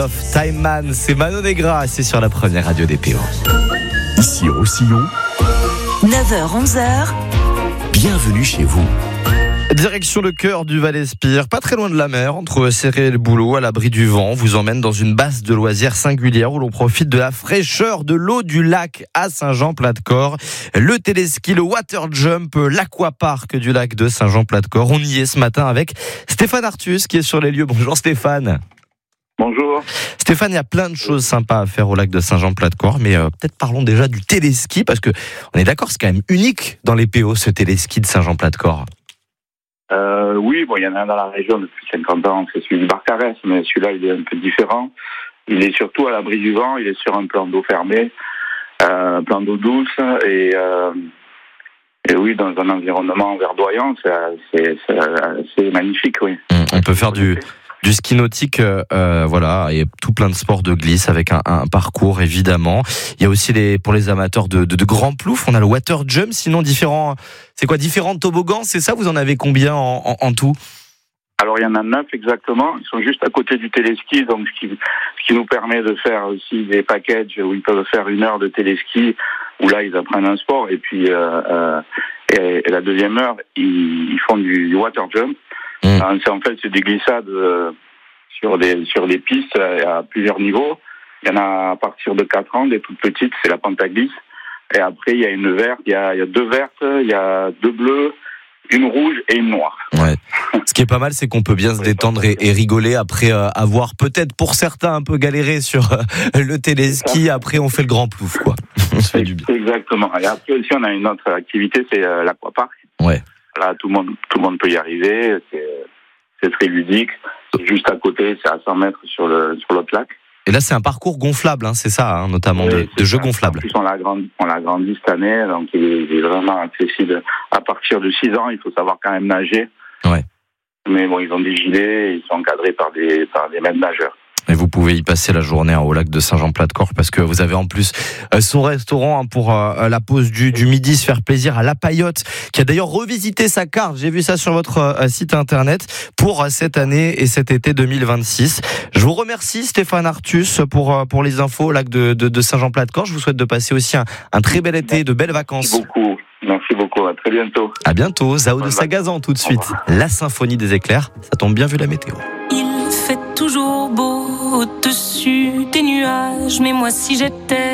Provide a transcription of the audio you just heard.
Time Man, c'est Manon Negra, c'est sur la première radio des PO. Ici Roussillon, 9h-11h, bienvenue chez vous. Direction le cœur du Val-Espire, pas très loin de la mer, entre Céret et le Boulot, à l'abri du vent, vous emmène dans une base de loisirs singulière où l'on profite de la fraîcheur de l'eau du lac à Saint-Jean-Plat-de-Corps. Le téléski, le water jump, l'aquapark du lac de Saint-Jean-Plat-de-Corps. On y est ce matin avec Stéphane Artus qui est sur les lieux. Bonjour Stéphane. Bonjour. Stéphane, il y a plein de choses sympas à faire au lac de Saint-Jean-Plat-de-Corps, mais peut-être parlons déjà du téléski, parce que on est d'accord, c'est quand même unique dans les PO, ce téléski de Saint-Jean-Plat-de-Corps. Oui, il y en a un dans la région depuis 50 ans, c'est celui du Barcarès, mais celui-là, il est un peu différent. Il est surtout à l'abri du vent, il est sur un plan d'eau fermé, un plan d'eau douce, et oui, dans un environnement verdoyant, c'est magnifique, oui. On peut faire du ski nautique, voilà, et tout plein de sports de glisse avec un parcours évidemment. Il y a aussi pour les amateurs de grands ploufs, on a le water jump, sinon différents toboggans, c'est ça, vous en avez combien en tout? Alors il y en a 9 exactement, ils sont juste à côté du téléski, donc ce qui nous permet de faire aussi des packages où ils peuvent faire 1 heure de téléski, où là ils apprennent un sport, et puis et la deuxième heure, ils font du water jump. C'est des glissades sur des pistes à plusieurs niveaux. Il y en a à partir de 4 ans, des toutes petites, c'est la pente à glisse. Et après, il y a une verte, il y a 2 vertes, il y a 2 bleues, une rouge et une noire. Ouais. Ce qui est pas mal, c'est qu'on peut bien se détendre et rigoler après avoir peut-être pour certains un peu galéré sur le téléski. Après, on fait le grand plouf, quoi. On se fait du bien. Exactement. Et après aussi, on a une autre activité, c'est l'aquapark. Ouais. Là, tout le monde peut y arriver. C'est très ludique. Juste à côté, c'est à 100 mètres sur l'autre lac. Et là, c'est un parcours gonflable, hein, c'est ça, hein, notamment de jeux gonflables. En plus, on l'a agrandi cette année, donc il est vraiment accessible. À partir de 6 ans, il faut savoir quand même nager. Ouais. Mais bon, ils ont des gilets, ils sont encadrés par des maîtres nageurs. Et vous pouvez y passer la journée au lac de Saint-Jean-Plat-de-Corps, parce que vous avez en plus son restaurant pour la pause du midi, se faire plaisir à La Paillote, qui a d'ailleurs revisité sa carte, j'ai vu ça sur votre site internet, pour cette année et cet été 2026. Je vous remercie Stéphane Artus pour les infos au lac de Saint-Jean-Plat-de-Corps. Je vous souhaite de passer aussi un très bel été, de belles vacances. Merci beaucoup, à très bientôt. À bientôt. Zao de Sagazan tout de suite. La symphonie des éclairs, ça tombe bien vu la météo. Il fait toujours beau au-dessus des nuages, mais moi si j'étais